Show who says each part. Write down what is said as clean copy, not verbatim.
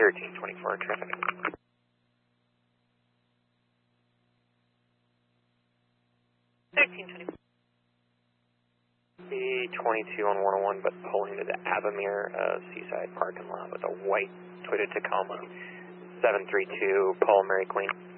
Speaker 1: 1324 traffic.
Speaker 2: 1324.
Speaker 1: B22 on 101, but pulling to the Avamere Seaside parking lot with a white Toyota Tacoma. 732, Paul Mary Queen.